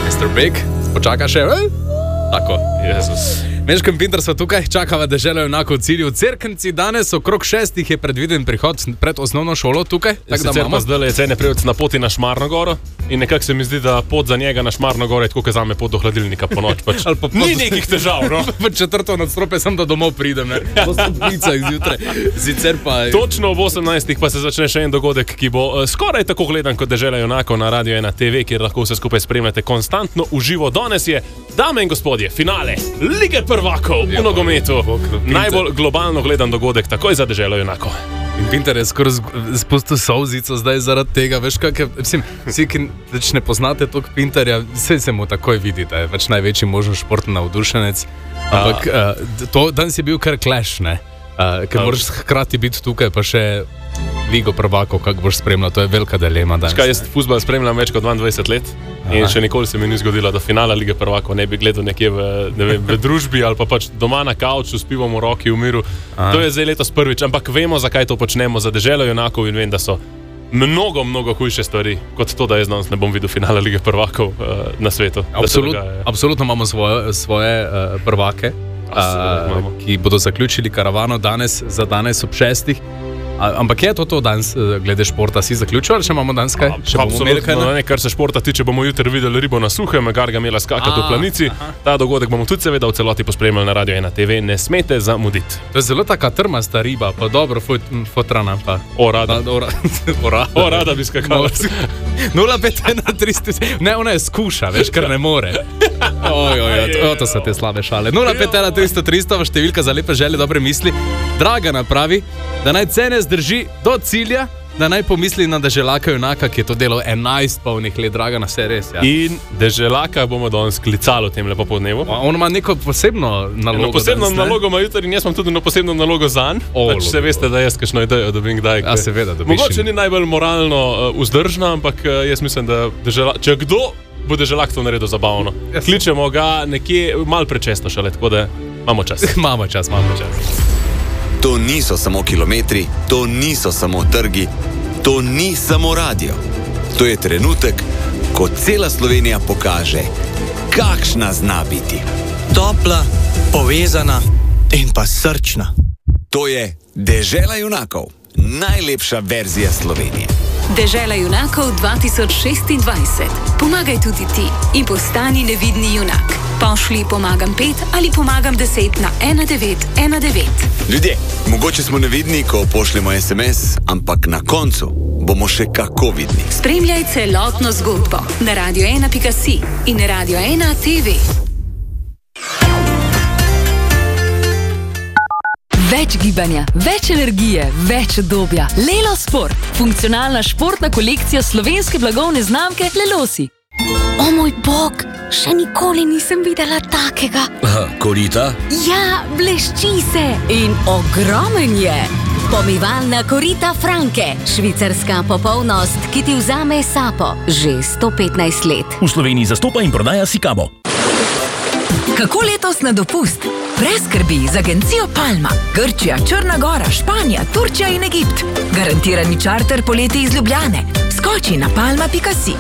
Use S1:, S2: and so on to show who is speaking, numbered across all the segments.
S1: Mr. Big, počaka še, Tako,
S2: Jezus.
S1: Meško in Pinter so tukaj, čakava deželo enako v cilju. V Cerknici danes okrog 6 je predviden prihod pred osnovno šolo tukaj.
S2: Sicer pa zdaj je cene prevec na poti na Šmarno goro in nekako se mi zdi, da pot za njega na Šmarno goro je tako, kot zame pot do hladilnika po noč. Pač. Ni nekih težav, no?
S1: V četrto nadstropje sem, da domov pridem, ne? Po stopnicah zjutraj. Sicer pa...
S2: Točno ob 18. pa se začne še en dogodek, ki bo skoraj tako gledan kot Dežela junakov na Radio 1 TV, kjer lahko vse skupaj spremljate konstantno v živo. Danes je, dame in gospodje, finale Lige prvakov v nogometu. Najbolj globalno gledan dogodek takoj za Deželo junakov.
S1: In Pinter je skoraj spustil solzico zdaj zaradi tega, veš kak je, vsi, ki ne poznate tog Pinterja, vse se mu takoj vidi, da je več največji možen športni navdušenec, ampak danes je bil kar clash, ne, ker moraš hkrati biti tukaj, pa še Ligo prvakov, kako boš spremljal, to je velika dilema danes.
S2: Škaj, jaz futbol spremljam več kot 22 let in še nikoli se mi ni zgodilo, da finala Lige prvakov ne bi gledal nekje v družbi ali pa pač doma na kavču s pivom v roki v miru. To je zdaj letos prvič, ampak vemo, zakaj to počnemo za Deželo junakov in vem, da so mnogo hujše stvari kot to, da jaz danes ne bom videl finala Lige prvakov na svetu.
S1: Absolutno imamo svoje prvake, ki bodo zaključili karavano za danes ob 6. Ampak je to danes, glede športa, si zaključil, ali še imamo danes kaj?
S2: Absolutno, kar se športa tiče, bomo jutri videli ribo na suhem, Garga imela skakati v planici. Ta dogodek bomo tudi seveda v celoti pospremljali na Radio 1 TV, ne smete zamuditi.
S1: To je zelo taka trmasta riba, pa dobro fotrana pa.
S2: Rada bi skakala.
S1: 051 ne, ona je skuša, veš, kar ne more. To so te slabe šale. 051 številka za lepe želje, dobre misli. Dragana pravi, da naj cene zdrži do cilja, da naj pomisli na Deželaka junaka, ki je to delo 11 polnih let. Dragana, vse res, ja.
S2: In Deželaka bomo danes klicali v tem lepo podnevu.
S1: On ima neko posebno nalogo.
S2: Posebno nalogo ima jutri in jaz imam tudi posebno nalogo zanj. Pač se veste, da jaz kakšno idejo dobim kdaj.
S1: Ja, seveda, dobiš.
S2: Mogoče ni najbolj moralno vzdržna, ampak jaz mislim, da če kdo bo Deželak to naredil zabavno. Kličemo ga nekje malo prečesto šele, tako da imamo čas.
S1: Imamo čas.
S3: To niso samo kilometri, to niso samo trgi, to ni samo radio. To je trenutek, ko cela Slovenija pokaže, kakšna zna biti.
S4: Topla, povezana in pa srčna.
S3: To je Dežela junakov, najlepša verzija Slovenije.
S5: Dežela junakov 2026. Pomagaj tudi ti in postani nevidni junak. Pošli pomagam 5 ali pomagam 10 na 1919.
S3: Ljudje, mogoče smo nevidni, ko pošljemo SMS, ampak na koncu bomo še kako vidni.
S5: Spremljaj celotno zgodbo na radio1.si in Radio 1 TV.
S6: Več gibanja, več energije, več udobja. Lelo Sport. Funkcionalna športna kolekcija slovenske blagovne znamke Lelosi.
S7: O moj bog, še nikoli nisem videla takega.
S8: Korita?
S7: Ja, blešči se in ogromen je. Pomivalna korita Franke. Švicarska popolnost, ki ti vzame sapo. Že 115 let.
S8: V Sloveniji zastopa in prodaja Sikabo.
S6: Kako letos na dopust? Brez skrbi z agencijo Palma. Grčija, Črna Gora, Španija, Turčija in Egipt. Garantirani čarter poleti iz Ljubljane. Skoči na palma.si.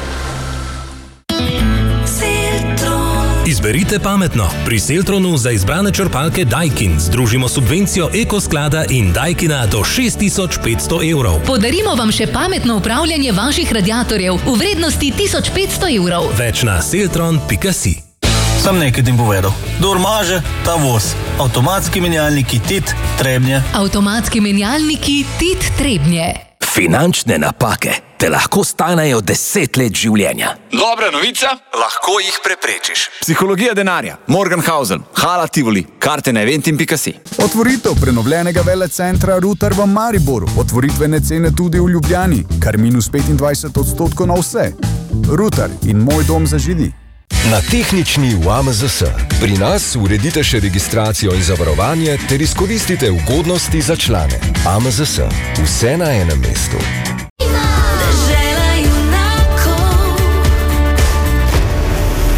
S9: Izberite pametno. Pri Seltronu za izbrane črpalke Daikin združimo subvencijo Ekosklada in Daikina do 6500 evrov.
S6: Podarimo vam še pametno upravljanje vaših radiatorjev v vrednosti 1500 evrov.
S9: Več na seltron.si.
S4: Sem nekaj tim povedal. Kdor maže, ta voz. Avtomatski menjalniki TIT Trebnje.
S6: Avtomatski menjalniki TIT Trebnje.
S8: Finančne napake te lahko stanejo 10 let življenja.
S3: Dobra novica, lahko jih preprečiš. Psihologija denarja, Morgenhausen, Hala Tivoli, karte na eventim.si.
S10: Otvoritev prenovljenega velecentra Rutar v Mariboru. Otvoritvene cene tudi v Ljubljani, kar minus 25% na vse. Rutar in moj dom za židi.
S11: Na tehnični v AMZS. Pri nas uredite še registracijo in zavarovanje ter izkoristite ugodnosti za člane. AMZS. Vse na enem mestu.